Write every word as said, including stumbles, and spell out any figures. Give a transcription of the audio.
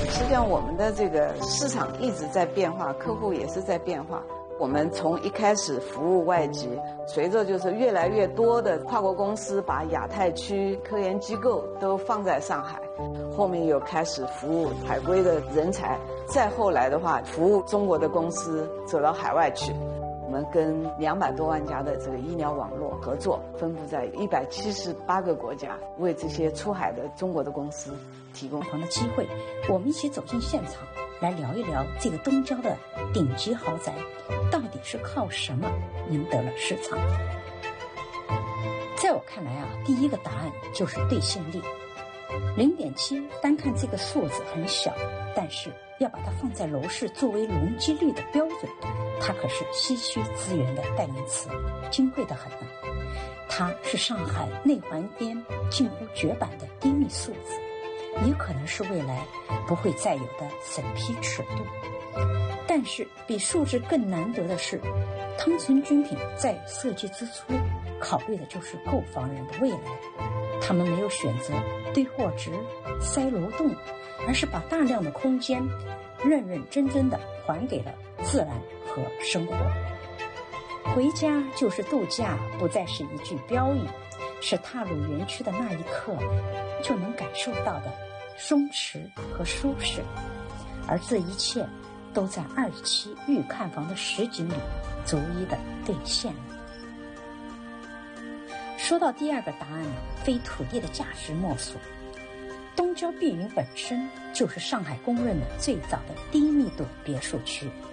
实际上，我们的这个市场一直在变化，客户也是在变化。我们从一开始服务外籍，随着就是越来越多的跨国公司把亚太区科研机构都放在上海，后面又开始服务海归的人才，再后来的话，服务中国的公司走到海外去。我们跟两百多万家的这个医疗网络合作，分布在一百七十八个国家，为这些出海的中国的公司提供不同的机会。我们一起走进现场，来聊一聊这个东郊的顶级豪宅到底是靠什么赢得了市场。在我看来啊，第一个答案就是兑现率。零点七，单看这个数字很小，但是要把它放在楼市作为容积率的标准，它可是稀缺资源的代名词，金贵得很呢。它是上海内环边近乎绝版的低密数字，也可能是未来不会再有的审批尺度。但是比数字更难得的是，汤臣军品在设计之初考虑的就是购房人的未来，他们没有选择堆货值、塞楼栋，而是把大量的空间认认真真的还给了自然和生活。回家就是度假不再是一句标语，是踏入园区的那一刻就能感受到的松弛和舒适，而这一切都在二期预看房的实景里逐一的兑现了。说到第二个答案呢，非土地的价值莫属。东郊碧云本身就是上海公认的最早的低密度别墅区，